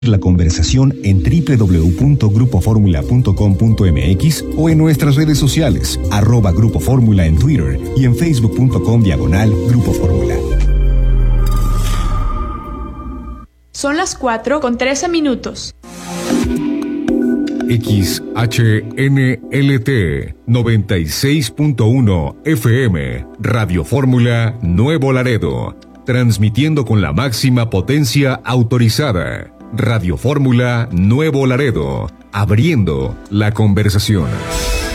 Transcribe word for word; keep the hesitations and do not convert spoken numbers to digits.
La conversación en doble u doble u doble u punto grupo fórmula punto com punto m x o en nuestras redes sociales, arroba Grupo Fórmula en Twitter y en facebook punto com diagonal Grupo Fórmula. Son las cuatro con trece minutos. X H N L T noventa y seis punto uno F M, Radio Fórmula Nuevo Laredo, transmitiendo con la máxima potencia autorizada. Radio Fórmula Nuevo Laredo, abriendo la conversación.